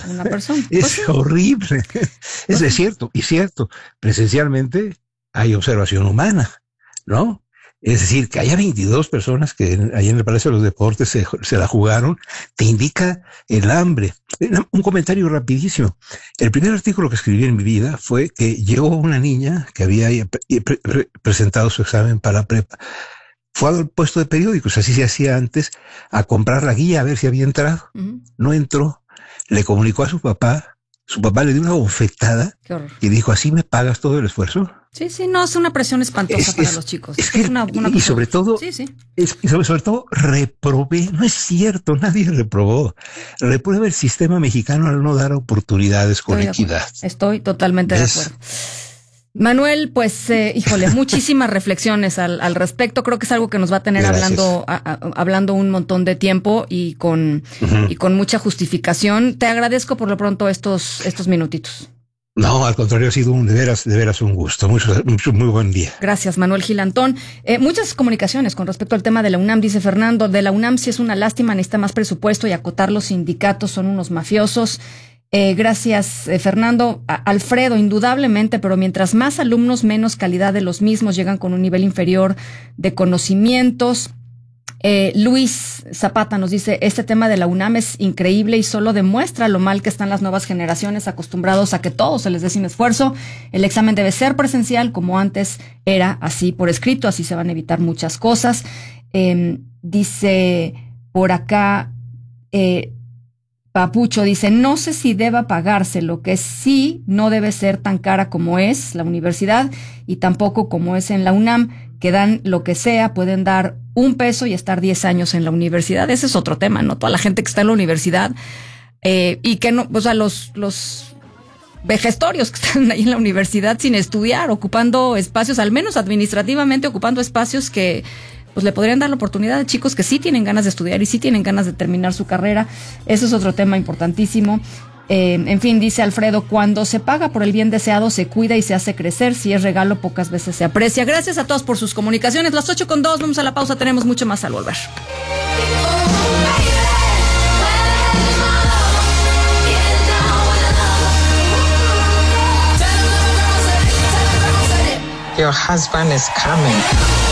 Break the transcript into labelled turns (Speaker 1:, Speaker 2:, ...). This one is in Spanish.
Speaker 1: una persona.
Speaker 2: Es horrible. Es cierto, y cierto, presencialmente hay observación humana, ¿no? Es decir, que haya 22 personas que ahí en el Palacio de los Deportes se la jugaron, te indica el hambre. Un comentario rapidísimo. El primer artículo que escribí en mi vida fue que llegó una niña que había presentado su examen para prepa. Fue al puesto de periódicos, así se hacía antes, a comprar la guía a ver si había entrado. No entró, le comunicó a su papá le dio una bofetada y dijo, ¿así me pagas todo el esfuerzo?
Speaker 1: Sí, no, es una presión espantosa para los chicos.
Speaker 2: Y sobre todo, sobre todo, reprobé. No es cierto, nadie reprobó. Reprueba el sistema mexicano al no dar oportunidades con equidad.
Speaker 1: Estoy totalmente de acuerdo. Manuel, pues, híjole, muchísimas reflexiones al respecto. Creo que es algo que nos va a tener hablando un montón de tiempo y con mucha justificación. Te agradezco por lo pronto estos minutitos.
Speaker 2: No, al contrario, ha sido de veras un gusto. Muy buen día.
Speaker 1: Gracias, Manuel Gilantón. Muchas comunicaciones con respecto al tema de la UNAM, dice Fernando. De la UNAM sí es una lástima, necesita más presupuesto y acotar los sindicatos, son unos mafiosos. Gracias, Fernando. Alfredo, indudablemente, pero mientras más alumnos, menos calidad de los mismos, llegan con un nivel inferior de conocimientos. Luis Zapata nos dice, este tema de la UNAM es increíble y solo demuestra lo mal que están las nuevas generaciones acostumbrados a que todo se les dé sin esfuerzo. El examen debe ser presencial como antes era, así por escrito, así se van a evitar muchas cosas. Dice por acá, Papucho dice, no sé si deba pagarse, lo que sí no debe ser tan cara como es la universidad y tampoco como es en la UNAM, que dan lo que sea, pueden dar $1 y estar 10 años en la universidad. Ese es otro tema, ¿no? Toda la gente que está en la universidad y que no, o sea, los vejestorios que están ahí en la universidad sin estudiar, ocupando espacios, al menos administrativamente, ocupando espacios que pues le podrían dar la oportunidad a chicos que sí tienen ganas de estudiar y sí tienen ganas de terminar su carrera. Eso es otro tema importantísimo. En fin, dice Alfredo, cuando se paga por el bien deseado, se cuida y se hace crecer. Si es regalo, pocas veces se aprecia. Gracias a todos por sus comunicaciones. Las 8:02, vamos a la pausa, tenemos mucho más al volver.
Speaker 3: Your husband is coming.